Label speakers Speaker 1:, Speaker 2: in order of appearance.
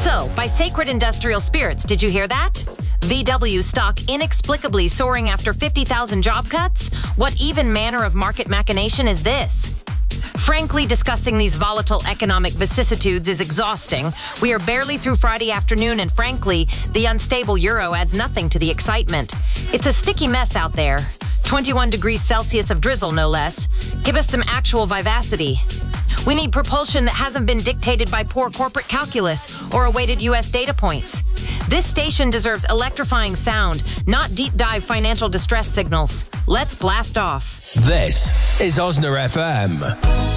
Speaker 1: So, by Sacred Industrial Spirits, did you hear that? VW stock inexplicably soaring after 50,000 job cuts? What even manner of market machination is this? Frankly, discussing these volatile economic vicissitudes is exhausting. We are barely through Friday afternoon, and frankly, the unstable euro adds nothing to the excitement. It's a sticky mess out there. 21 degrees Celsius of drizzle, no less. Give us some actual vivacity. We need propulsion that hasn't been dictated by poor corporate calculus or awaited U.S. data points. This station deserves electrifying sound, not deep-dive financial distress signals. Let's blast off.
Speaker 2: This is Osna FM.